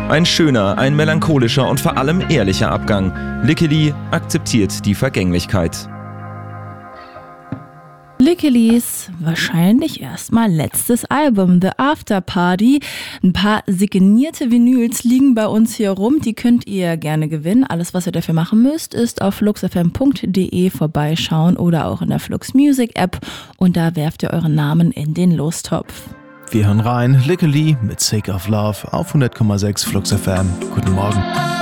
Ein schöner, ein melancholischer und vor allem ehrlicher Abgang. Lickeli akzeptiert die Vergänglichkeit. Lickelis wahrscheinlich erstmal letztes Album, The After Party. Ein paar signierte Vinyls liegen bei uns hier rum, die könnt ihr gerne gewinnen. Alles, was ihr dafür machen müsst, ist auf fluxfm.de vorbeischauen oder auch in der Flux Music App und da werft ihr euren Namen in den Lostopf. Wir hören rein, Lickeli mit Sick of Love auf 100,6 Flux FM. Guten Morgen.